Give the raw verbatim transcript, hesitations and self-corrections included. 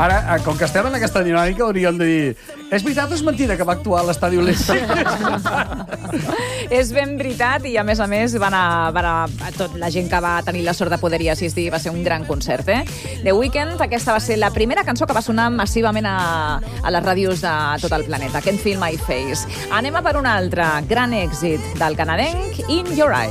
Ara, com que estem en aquesta dinàmica, hauríem de dir és veritat o és mentida que va actuar a l'Estadi Olímpic? És ben veritat i, a més a més, van a, van a, a tot la gent que va tenir la sort de poder-hi assistir. Va ser un gran concert, eh? The Weeknd, aquesta va ser la primera cançó que va sonar massivament a, a les ràdios de tot el planeta. Can't Feel My Face. Anem a per un altre gran èxit del canadenc, In Your Eyes.